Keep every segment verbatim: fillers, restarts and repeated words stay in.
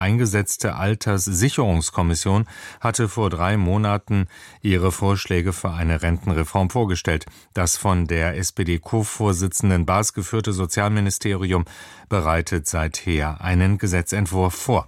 eingesetzte Alterssicherungskommission hatte vor drei Monaten ihre Vorschläge für eine Rentenreform vorgestellt. Das von der S P D-Co-Vorsitzenden Baas geführte Sozialministerium bereitet seither einen Gesetzentwurf vor.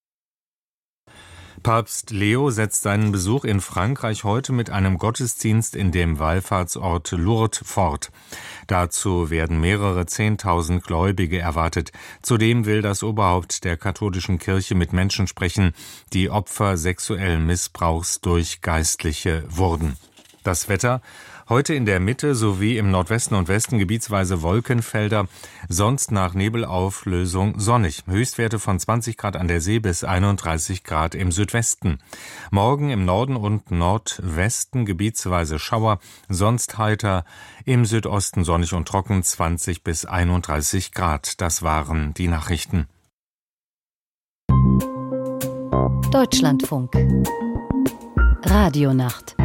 Papst Leo setzt seinen Besuch in Frankreich heute mit einem Gottesdienst in dem Wallfahrtsort Lourdes fort. Dazu werden mehrere Zehntausend Gläubige erwartet. Zudem will das Oberhaupt der katholischen Kirche mit Menschen sprechen, die Opfer sexuellen Missbrauchs durch Geistliche wurden. Das Wetter: Heute in der Mitte sowie im Nordwesten und Westen gebietsweise Wolkenfelder, sonst nach Nebelauflösung sonnig. Höchstwerte von zwanzig Grad an der See bis einunddreißig Grad im Südwesten. Morgen im Norden und Nordwesten gebietsweise Schauer, sonst heiter, im Südosten sonnig und trocken, zwanzig bis einunddreißig Grad. Das waren die Nachrichten. Deutschlandfunk Radionacht.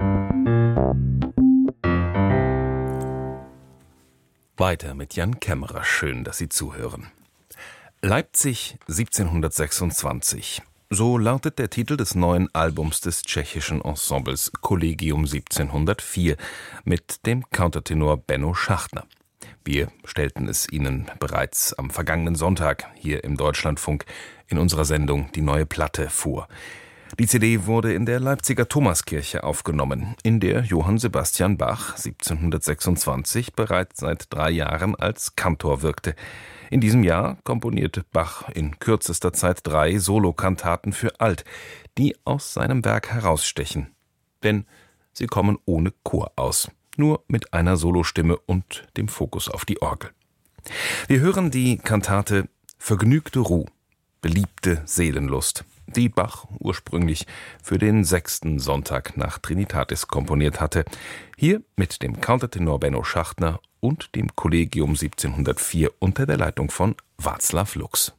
Weiter mit Jan Kämmerer. Schön, dass Sie zuhören. Leipzig siebzehnhundertsechsundzwanzig. So lautet der Titel des neuen Albums des tschechischen Ensembles Collegium siebzehnhundertvier mit dem Countertenor Benno Schachtner. Wir stellten es Ihnen bereits am vergangenen Sonntag hier im Deutschlandfunk in unserer Sendung Die neue Platte vor. Die C D wurde in der Leipziger Thomaskirche aufgenommen, in der Johann Sebastian Bach siebzehnhundertsechsundzwanzig bereits seit drei Jahren als Kantor wirkte. In diesem Jahr komponierte Bach in kürzester Zeit drei Solokantaten für Alt, die aus seinem Werk herausstechen. Denn sie kommen ohne Chor aus, nur mit einer Solostimme und dem Fokus auf die Orgel. Wir hören die Kantate Vergnügte Ruh, beliebte Seelenlust, die Bach ursprünglich für den sechsten Sonntag nach Trinitatis komponiert hatte. Hier mit dem Countertenor Benno Schachtner und dem Collegium siebzehnhundertvier unter der Leitung von Václav Lux.